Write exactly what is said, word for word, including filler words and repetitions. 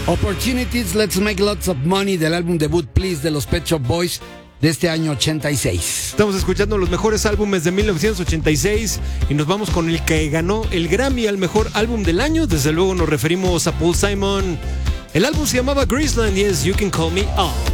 Opportunities, Let's Make Lots of Money, del álbum debut Please de los Pet Shop Boys de este año ochenta y seis. Estamos escuchando los mejores álbumes de mil novecientos ochenta y seis y nos vamos con el que ganó el Grammy al mejor álbum del año. Desde luego nos referimos a Paul Simon. El álbum se llamaba Graceland y es You Can Call Me All.